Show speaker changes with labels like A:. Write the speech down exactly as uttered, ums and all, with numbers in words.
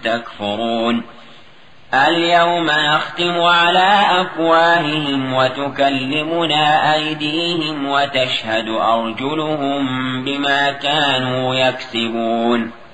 A: تكفرون اليوم نختم على أفواههم وتكلمنا أيديهم وتشهد أرجلهم بما كانوا يكسبون